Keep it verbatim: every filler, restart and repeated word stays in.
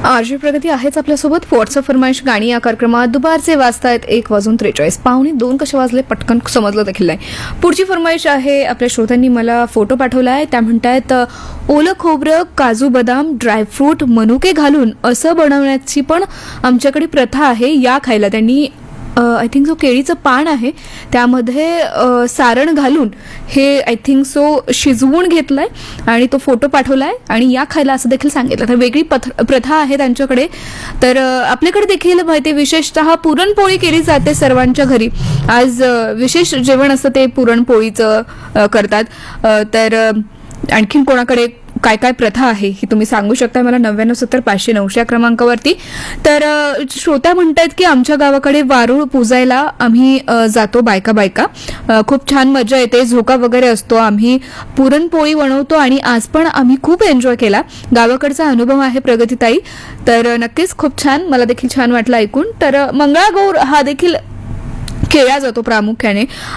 RJ प्रगती आहेच आपल्यासोबत. व्हॉट्सअप फरमाईश गाणी या कार्यक्रमात दुपारचे वाजतायत एक वाजून त्रेचाळीस. पावणे दोन कसे वाजले पटकन समजलं देखील नाही. पुढची फरमाईश आहे, आपल्या श्रोत्यांनी मला फोटो पाठवलाय. त्या म्हणतायत ओलं खोबरं, काजू बदाम, ड्रायफ्रूट, मनुके घालून असं बनवण्याची पण आमच्याकडे प्रथा आहे. या खायला त्यांनी आय थिंक सो केळीचं पान आहे त्यामध्ये सारण घालून हे आय थिंक सो शिजवून घेतलंय आणि तो फोटो पाठवलाय आणि या खायला असं देखील सांगितलं. तर वेगळी प्रथा आहे त्यांच्याकडे. तर आपल्याकडे देखील माहिती विशेषतः पुरणपोळी केली जाते सर्वांच्या घरी. आज विशेष जेवण असतं ते पुरणपोळीचं करतात. तर आणखीन कोणाकडे काय काय प्रथा आहे ही तुम्ही सांगू शकता मला नव्याण्णव सत्तर पाचशे नऊशे या क्रमांकावरती. तर श्रोता म्हणतात की आमच्या गावाकडे वारूळ पूजायला आम्ही जातो बायका बायका. खूप छान मजा येते, झोका वगैरे असतो, आम्ही पुरणपोळी बनवतो आणि आज पण आम्ही खूप एन्जॉय केला. गावाकडचा अनुभव आहे प्रगतीताई. तर नक्कीच खूप छान, मला देखील छान वाटलं ऐकून. तर मंगळागौर हा देखील खेळला जातो प्रामुख्याने